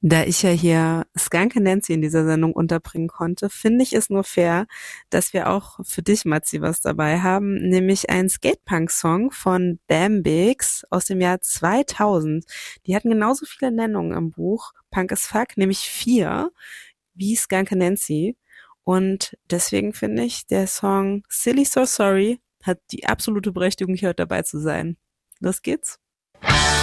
Da ich ja hier Skunk Nancy in dieser Sendung unterbringen konnte, finde ich es nur fair, dass wir auch für dich, Matzi, was dabei haben, nämlich einen Skatepunk-Song von Bambigs aus dem Jahr 2000. Die hatten genauso viele Nennungen im Buch, Punk as Fuck, nämlich 4, wie Skunk Nancy. Und deswegen finde ich, der Song Silly So Sorry hat die absolute Berechtigung, hier heute dabei zu sein. Los geht's.